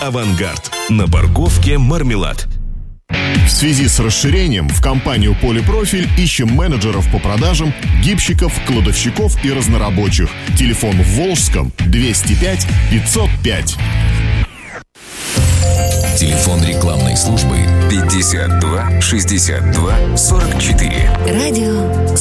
«Авангард». На парковке «Мармелад». В связи с расширением в компанию «Полипрофиль» ищем менеджеров по продажам, гибщиков, кладовщиков и разнорабочих. Телефон в Волжском 205 505. Телефон рекламной службы 52 62 44. Радио